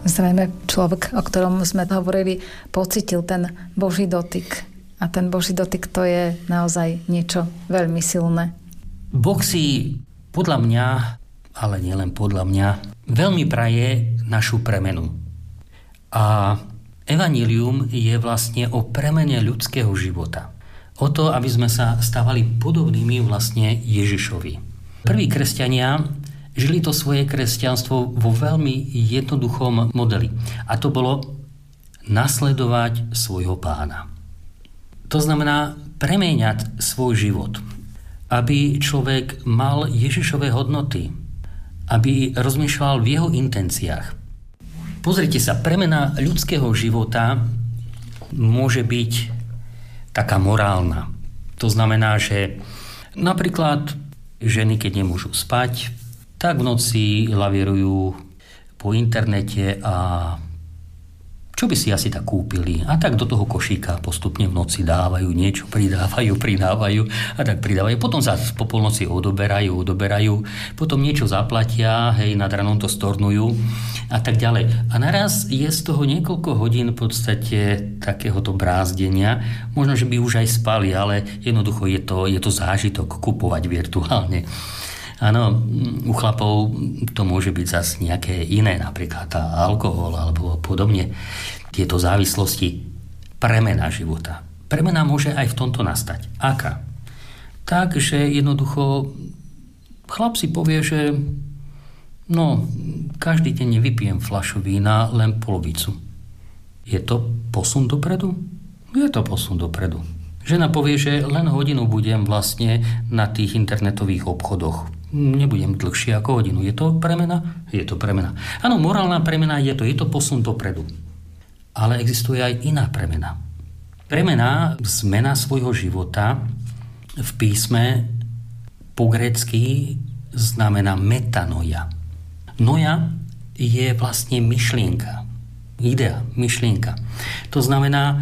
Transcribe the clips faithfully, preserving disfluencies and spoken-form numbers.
Zrejme človek, o ktorom sme hovorili, pocitil ten Boží dotyk. A ten Boží dotyk to je naozaj niečo veľmi silné. Boh si podľa mňa, ale nielen podľa mňa, veľmi praje našu premenu. A evanjelium je vlastne o premene ľudského života. O to, aby sme sa stávali podobnými vlastne Ježišovi. Prví kresťania žili to svoje kresťanstvo vo veľmi jednoduchom modeli. A to bolo nasledovať svojho pána. To znamená premieňať svoj život. Aby človek mal Ježišové hodnoty. Aby rozmýšľal v jeho intenciách. Pozrite sa, premena ľudského života môže byť taká morálna. To znamená, že napríklad ženy, keď nemôžu spať, tak v noci lavierujú po internete a čo by si asi tak kúpili. A tak do toho košíka postupne v noci dávajú, niečo pridávajú, pridávajú a tak pridávajú. Potom sa po polnoci odoberajú, odoberajú, potom niečo zaplatia, hej, nad ranom to stornujú a tak ďalej. A naraz je z toho niekoľko hodín v podstate takéhoto brázdenia. Možno, že by už aj spali, ale jednoducho je to, je to zážitok kupovať virtuálne. Áno, u chlapov to môže byť zase nejaké iné, napríklad alkohol alebo podobne. Tieto závislosti, premena života. Premena môže aj v tomto nastať. Aká? Tak, že jednoducho chlap si povie, že no, každý deň nevypijem fľašu vína, len polovicu. Je to posun dopredu? Je to posun dopredu. Žena povie, že len hodinu budem vlastne na tých internetových obchodoch. Nebudem dlhšie ako hodinu. Je to premena? Je to premena. Áno, morálna premena je to. Je to posun dopredu. Ale existuje aj iná premena. Premena, zmena svojho života v písme po grécky znamená metanoia. Noja je vlastne myšlienka. Idea, myšlienka. To znamená,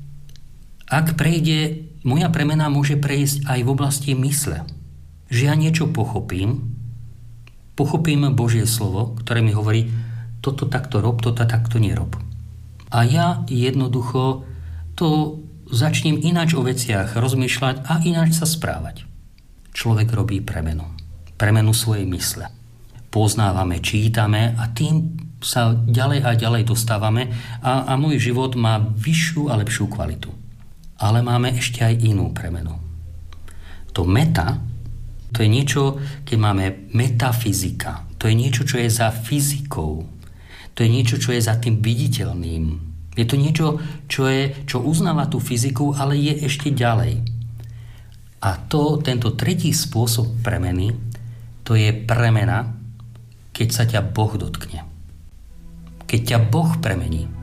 ak prejde, moja premena môže prejsť aj v oblasti mysle. Že ja niečo pochopím, pochopím Božie slovo, ktoré mi hovorí, toto takto rob, toto takto nerob. A ja jednoducho to začnem ináč o veciach rozmýšľať a ináč sa správať. Človek robí premenu. Premenu svojej mysle. Poznávame, čítame a tým sa ďalej a ďalej dostávame a, a môj život má vyššiu a lepšiu kvalitu. Ale máme ešte aj inú premenu. To meta, to je niečo, keď máme metafyzika. To je niečo, čo je za fyzikou. To je niečo, čo je za tým viditeľným. Je to niečo, čo, je, čo uznáva tú fyziku, ale je ešte ďalej. A to, tento tretí spôsob premeny, to je premena, keď sa ťa Boh dotkne. Keď ťa Boh premení.